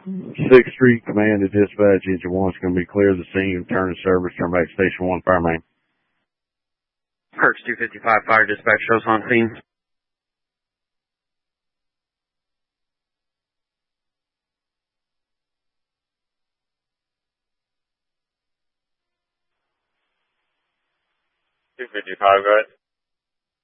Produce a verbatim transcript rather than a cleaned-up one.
sixth Street, command to dispatch. Engine one's going to be clear of the scene. Turn to service. Turn back to station one, fire main. Hertz two fifty-five, fire dispatch shows on scene. two fifty-five, go ahead.